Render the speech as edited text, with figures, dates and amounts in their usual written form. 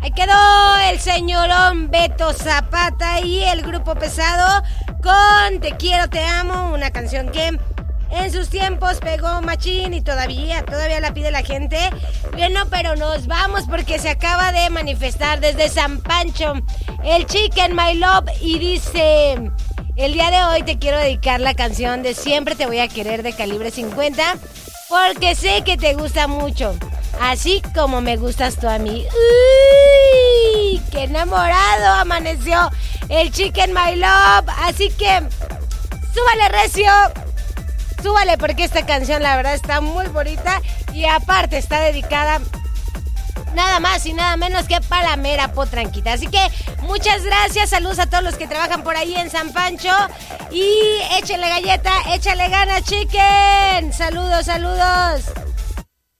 Ahí quedó el señorón Beto Zapata y el Grupo Pesado con Te Quiero, Te Amo, una canción que en sus tiempos pegó machín y todavía la pide la gente. Bueno, pero nos vamos porque se acaba de manifestar desde San Pancho el Chicken My Love y dice: el día de hoy te quiero dedicar la canción de Siempre Te Voy a Querer de Calibre 50 porque sé que te gusta mucho, así como me gustas tú a mí. ¡Uy! ¡Qué enamorado amaneció el Chicken My Love! Así que súbale recio, súbale porque esta canción la verdad está muy bonita y aparte está dedicada nada más y nada menos que para la mera potranquita. Así que muchas gracias, saludos a todos los que trabajan por ahí en San Pancho y échenle galleta, échale ganas, chicken. Saludos, saludos.